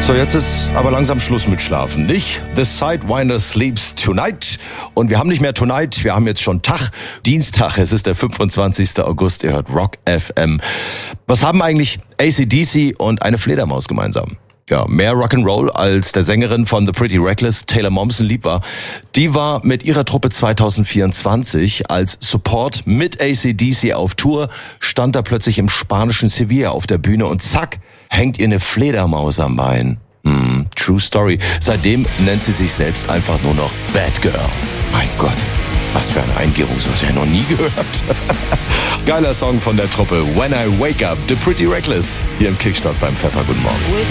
So, jetzt ist aber langsam Schluss mit Schlafen, nicht? The Sidewinder sleeps tonight. Und wir haben nicht mehr tonight, wir haben jetzt schon Tag, Dienstag. Es ist der 25. August, ihr hört Rock FM. Was haben eigentlich AC/DC und eine Fledermaus gemeinsam? Ja, mehr Rock'n'Roll als der Sängerin von The Pretty Reckless, Taylor Momsen, lieb war. Die war mit ihrer Truppe 2024 als Support mit AC/DC auf Tour, stand da plötzlich im spanischen Sevilla auf der Bühne und zack, hängt ihr eine Fledermaus am Bein. True Story. Seitdem nennt sie sich selbst einfach nur noch Bad Girl. Mein Gott, was für eine Eingebung, so was ich ja noch nie gehört. Geiler Song von der Truppe, When I Wake Up, The Pretty Reckless, hier im Kickstart beim Pfeffer. Guten Morgen.